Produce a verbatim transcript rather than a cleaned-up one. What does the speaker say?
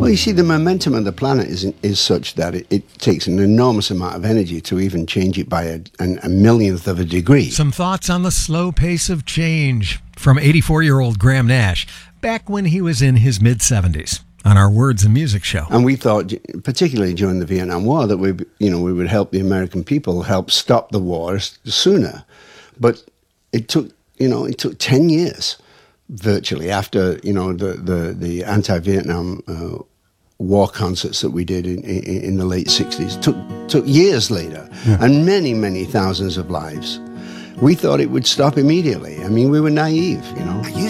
Well, you see, the momentum of the planet is is such that it, it takes an enormous amount of energy to even change it by a, a, a millionth of a degree. Some thoughts on the slow pace of change from eighty-four-year-old Graham Nash back when he was in his mid-seventies on our Words and Music show. And we thought, particularly during the Vietnam War, that we, you know, we would help the American people help stop the war sooner. But it took, you know, it took ten years virtually after, you know, the the, the anti-Vietnam uh, war concerts that we did in, in, in the late sixties. Took took years later, yeah. and many many thousands of lives. We thought it would stop immediately. I mean, we were naive, you know.